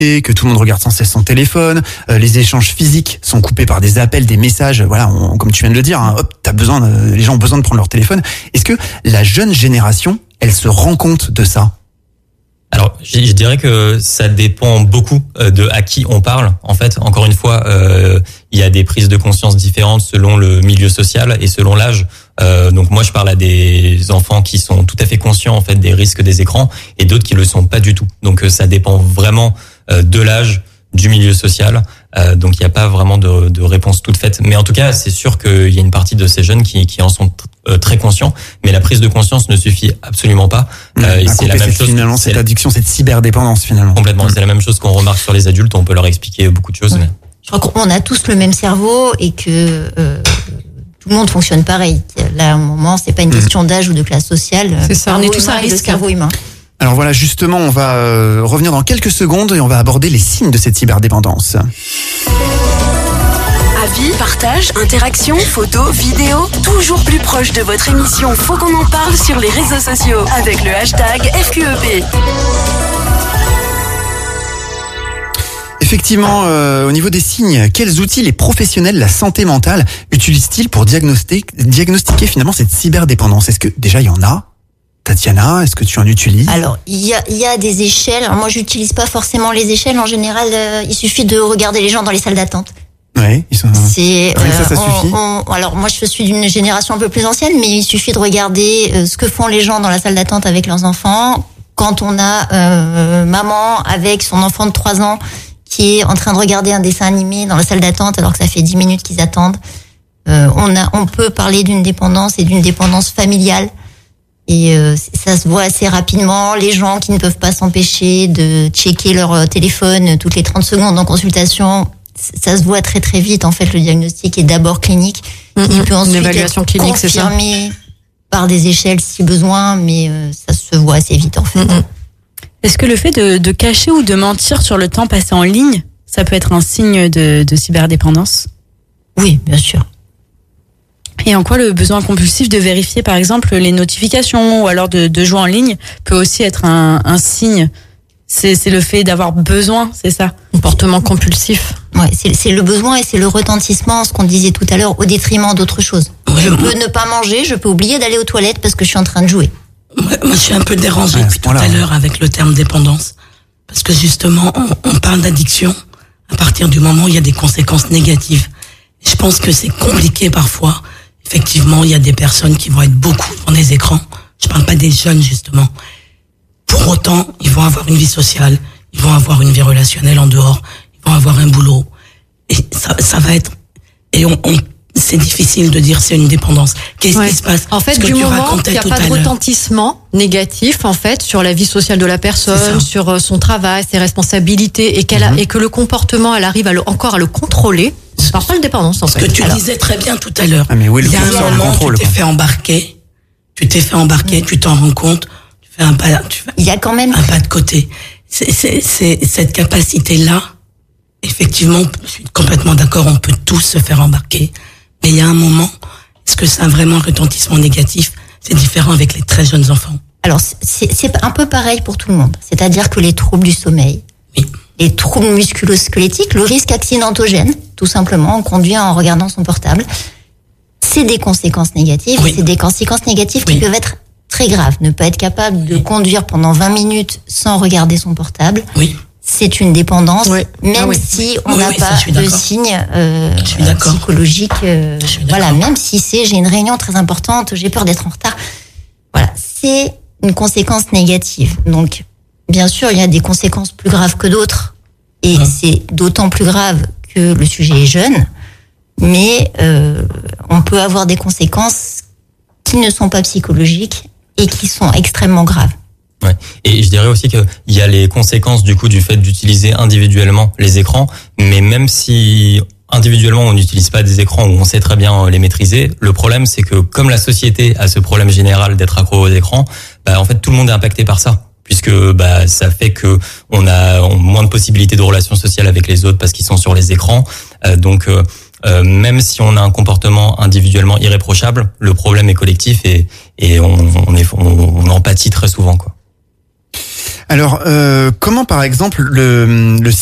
que tout le monde regarde sans cesse son téléphone, les échanges physiques sont coupés par des appels, des messages, voilà, comme tu viens de le dire, hein, hop, les gens ont besoin de prendre leur téléphone. Est-ce que la jeune génération, elle se rend compte de ça? Alors, je dirais que ça dépend beaucoup de à qui on parle. En fait, encore une fois, il y a des prises de conscience différentes selon le milieu social et selon l'âge. Donc moi, je parle à des enfants qui sont tout à fait conscients en fait des risques des écrans et d'autres qui le sont pas du tout. Donc ça dépend vraiment de l'âge, du milieu social. Donc il n'y a pas vraiment de réponse toute faite. Mais en tout cas, c'est sûr qu'il y a une partie de ces jeunes qui en sont très conscients. Mais la prise de conscience ne suffit absolument pas. Et c'est la même chose. Finalement, cette addiction, cette cyberdépendance, finalement. Complètement. C'est la même chose qu'on remarque sur les adultes. On peut leur expliquer beaucoup de choses. Mais... Je crois qu'on a tous le même cerveau et que tout le monde fonctionne pareil. Là, à un moment, c'est pas une question d'âge ou de classe sociale. C'est ça. On est tous à risque. Le cerveau humain. Alors voilà, justement, on va revenir dans quelques secondes et on va aborder les signes de cette cyberdépendance. Avis, partage, interaction, photos, vidéos, toujours plus proche de votre émission. Faut qu'on en parle sur les réseaux sociaux avec le hashtag FQEP. Effectivement, au niveau des signes, quels outils les professionnels de la santé mentale utilisent-ils pour diagnostiquer finalement cette cyberdépendance? Est-ce que déjà il y en a? Tatiana, est-ce que tu en utilises? Alors, il y a des échelles. Alors, moi, j'utilise pas forcément les échelles. En général, il suffit de regarder les gens dans les salles d'attente. Oui, ils sont. Ça suffit. Alors, moi, je suis d'une génération un peu plus ancienne, mais il suffit de regarder ce que font les gens dans la salle d'attente avec leurs enfants. Quand on a maman avec son enfant de 3 ans qui est en train de regarder un dessin animé dans la salle d'attente alors que ça fait 10 minutes qu'ils attendent, on peut parler d'une dépendance et d'une dépendance familiale. Et ça se voit assez rapidement. Les gens qui ne peuvent pas s'empêcher de checker leur téléphone toutes les 30 secondes en consultation, ça se voit très très vite. En fait, le diagnostic est d'abord clinique. Il peut ensuite être clinique, confirmé par des échelles si besoin, mais ça se voit assez vite en fait. Est-ce que le fait de cacher ou de mentir sur le temps passé en ligne, ça peut être un signe de cyberdépendance? Oui, bien sûr. Et en quoi le besoin compulsif de vérifier, par exemple, les notifications ou alors de jouer en ligne peut aussi être un signe? C'est le fait d'avoir besoin, c'est ça? Comportement compulsif. Ouais, c'est le besoin et c'est le retentissement, ce qu'on disait tout à l'heure, au détriment d'autres choses. Je peux ne pas manger, je peux oublier d'aller aux toilettes parce que je suis en train de jouer. Moi, je suis un peu dérangée depuis tout à l'heure avec le terme dépendance. Parce que justement, on parle d'addiction à partir du moment où il y a des conséquences négatives. Je pense que c'est compliqué parfois. Effectivement, il y a des personnes qui vont être beaucoup dans les écrans. Je parle pas des jeunes, justement. Pour autant, ils vont avoir une vie sociale, ils vont avoir une vie relationnelle en dehors, ils vont avoir un boulot. Et ça va être... Et c'est difficile de dire c'est une dépendance. Qu'est-ce qui se passe? En fait, du moment qu'il n'y a pas de retentissement négatif, en fait, sur la vie sociale de la personne, sur son travail, ses responsabilités, et et que le comportement, elle arrive encore à le contrôler, c'est pas une dépendance, en fait. Ce que tu disais très bien tout à l'heure. Mais oui, il y a un moment, tu t'es fait embarquer, tu t'en rends compte, tu fais un pas, il y a quand même un pas de côté. C'est cette capacité-là. Effectivement, je suis complètement d'accord, on peut tous se faire embarquer. Mais il y a un moment, est-ce que ça a vraiment un retentissement négatif? C'est différent avec les très jeunes enfants. Alors, c'est un peu pareil pour tout le monde. C'est-à-dire que les troubles du sommeil, les troubles musculo-squelettiques, le risque accidentogène, tout simplement, on conduit en regardant son portable, c'est des conséquences négatives. Et c'est des conséquences négatives qui peuvent être très graves. Ne pas être capable de conduire pendant 20 minutes sans regarder son portable. C'est une dépendance, même si on n'a pas de signes psychologiques. Voilà, même si j'ai une réunion très importante, j'ai peur d'être en retard. Voilà, c'est une conséquence négative. Donc, bien sûr, il y a des conséquences plus graves que d'autres, et c'est d'autant plus grave que le sujet est jeune. Mais on peut avoir des conséquences qui ne sont pas psychologiques et qui sont extrêmement graves. Ouais. Et je dirais aussi qu'il y a les conséquences du coup du fait d'utiliser individuellement les écrans, mais même si individuellement on n'utilise pas des écrans où on sait très bien les maîtriser, le problème c'est que comme la société a ce problème général d'être accro aux écrans, en fait tout le monde est impacté par ça, puisque ça fait que on a moins de possibilités de relations sociales avec les autres parce qu'ils sont sur les écrans. Donc même si on a un comportement individuellement irréprochable, le problème est collectif et on en pâtit très souvent, quoi. Alors, comment par exemple le